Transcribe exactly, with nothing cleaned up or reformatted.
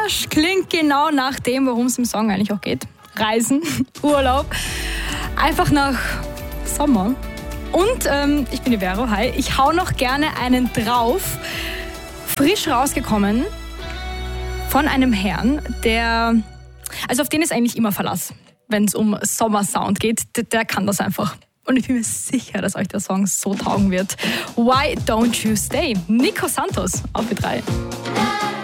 Rush klingt genau nach dem, worum es im Song eigentlich auch geht. Reisen, Urlaub, einfach nach Sommer. Und ähm, ich bin die Vero, hi. Ich hau noch gerne einen drauf. Frisch rausgekommen von einem Herrn, der, also auf den ist eigentlich immer Verlass, wenn es um Sommersound geht. Der, der kann das einfach. Und ich bin mir sicher, dass euch der Song so taugen wird. Why Don't You Stay? Nico Santos auf B drei.